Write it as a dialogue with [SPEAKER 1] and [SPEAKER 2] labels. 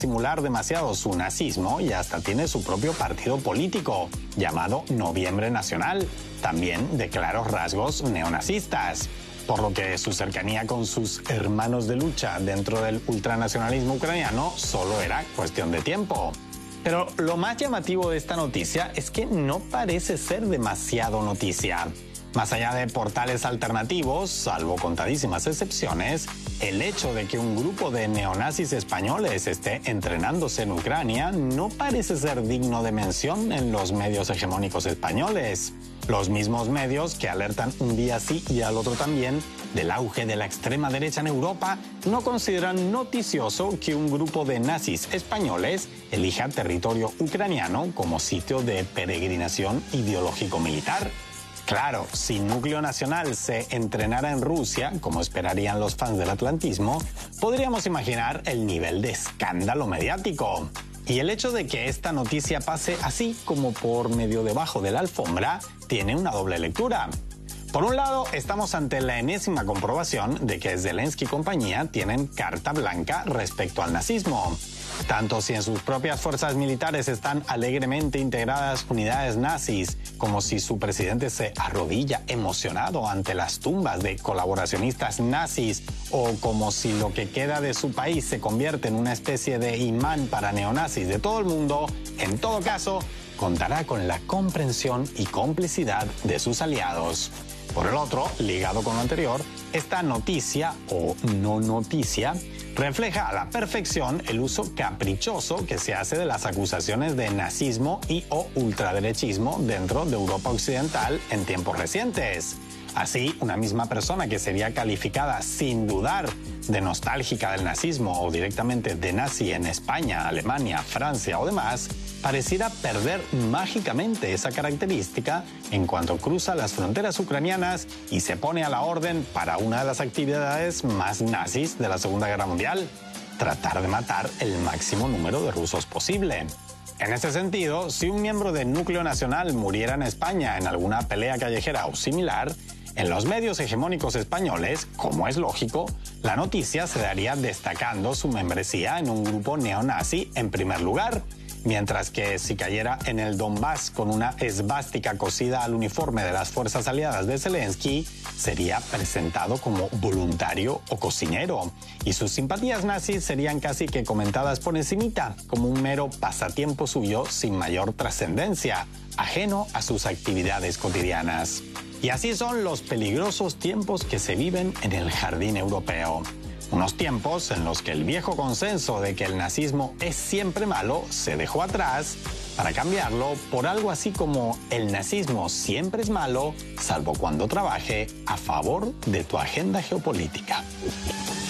[SPEAKER 1] simular demasiado su nazismo y hasta tiene su propio partido político, llamado Noviembre Nacional, también de claros rasgos neonazistas, por lo que su cercanía con sus hermanos de lucha dentro del ultranacionalismo ucraniano solo era cuestión de tiempo. Pero lo más llamativo de esta noticia es que no parece ser demasiado noticia. Más allá de portales alternativos, salvo contadísimas excepciones, el hecho de que un grupo de neonazis españoles esté entrenándose en Ucrania no parece ser digno de mención en los medios hegemónicos españoles. Los mismos medios que alertan un día sí y al otro también del auge de la extrema derecha en Europa no consideran noticioso que un grupo de nazis españoles elija territorio ucraniano como sitio de peregrinación ideológico-militar. Claro, si Núcleo Nacional se entrenara en Rusia, como esperarían los fans del atlantismo, podríamos imaginar el nivel de escándalo mediático. Y el hecho de que esta noticia pase así como por medio debajo de la alfombra tiene una doble lectura. Por un lado, estamos ante la enésima comprobación de que Zelensky y compañía tienen carta blanca respecto al nazismo. Tanto si en sus propias fuerzas militares están alegremente integradas unidades nazis, como si su presidente se arrodilla emocionado ante las tumbas de colaboracionistas nazis, o como si lo que queda de su país se convierte en una especie de imán para neonazis de todo el mundo, en todo caso, contará con la comprensión y complicidad de sus aliados. Por el otro, ligado con lo anterior, esta noticia o no noticia refleja a la perfección el uso caprichoso que se hace de las acusaciones de nazismo y o ultraderechismo dentro de Europa Occidental en tiempos recientes. Así, una misma persona que sería calificada sin dudar de nostálgica del nazismo o directamente de nazi en España, Alemania, Francia o demás, pareciera perder mágicamente esa característica en cuanto cruza las fronteras ucranianas y se pone a la orden para una de las actividades más nazis de la Segunda Guerra Mundial: tratar de matar el máximo número de rusos posible. En ese sentido, si un miembro del Núcleo Nacional muriera en España en alguna pelea callejera o similar, en los medios hegemónicos españoles, como es lógico, la noticia se daría destacando su membresía en un grupo neonazi en primer lugar, mientras que si cayera en el Donbass con una esvástica cosida al uniforme de las fuerzas aliadas de Zelensky, sería presentado como voluntario o cocinero, y sus simpatías nazis serían casi que comentadas por encimita, como un mero pasatiempo suyo sin mayor trascendencia, ajeno a sus actividades cotidianas. Y así son los peligrosos tiempos que se viven en el jardín europeo. Unos tiempos en los que el viejo consenso de que el nazismo es siempre malo se dejó atrás para cambiarlo por algo así como el nazismo siempre es malo, salvo cuando trabaje a favor de tu agenda geopolítica.